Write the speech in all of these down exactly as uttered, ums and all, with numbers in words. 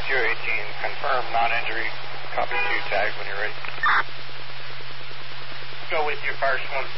two eighteen, confirm non-injury. Copy two, tag when you're ready. Go with your first one.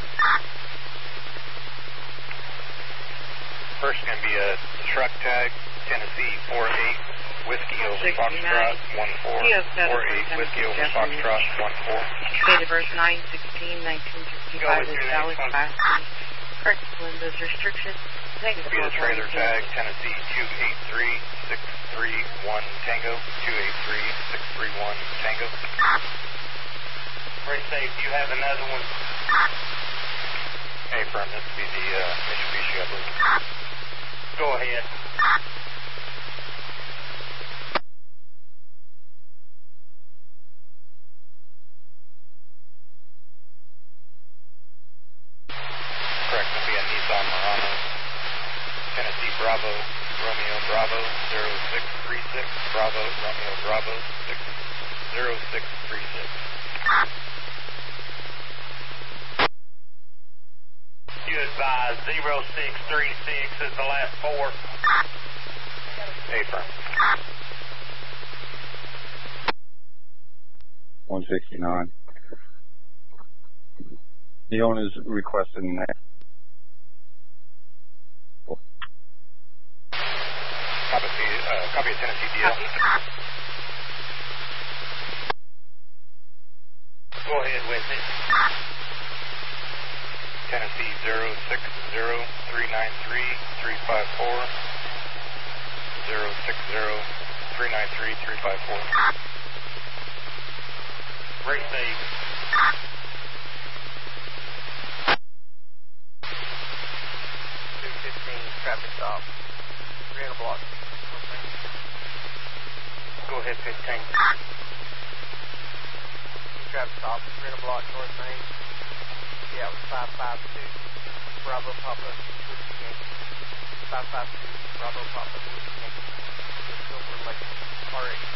First going to be a truck tag, Tennessee four eight, Whiskey over Foxtrot one four, four eight, Whiskey over Foxtrot one four. Date of birth nine sixteen nineteen sixty-five is valid class C. Correct windows restrictions. Negative. Be the trailer tag, Tennessee two eight three six three one Tango, two eight three six three one Tango. Receive, do you have another one? Hey, firm, this would be the uh, Mitsubishi, I believe. Go ahead. Correct, it'll be a Nissan Murano, Tennessee Bravo, Romeo Bravo zero six three six, Bravo, Romeo Bravo six zero six three six. You advise zero six three six is the last four. Hey, firm. one sixty-nine. The owner's requesting that. Copy, uh, copy of Tennessee D L. Go ahead with it. Tennessee zero six zero three nine three three five four, zero six zero three nine three three five four. Receive. two fifteen, traffic stop. Three and a block. Go ahead, fifteen. Traffic stop, three and a block, North Main. Yeah, it was five five two, Bravo Papa, Whiskey Yankee. five five two, Bravo Papa, Whiskey Yankee. Silver Lake, R X.